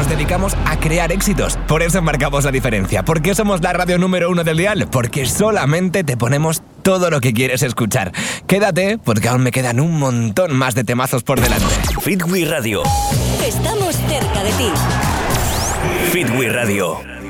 nos dedicamos a crear éxitos. Por eso marcamos la diferencia. ¿Por qué somos la radio número 1 del dial? Porque solamente te ponemos todo lo que quieres escuchar. Quédate, porque aún me quedan un montón más de temazos por delante. Fit We Radio. Estamos cerca de ti. Fit We Radio.